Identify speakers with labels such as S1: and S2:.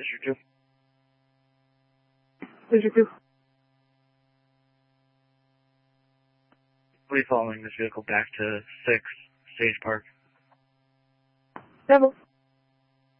S1: District 2.
S2: District 2.
S1: We'll be following this vehicle back to 6 Sage Park.
S2: Rebel.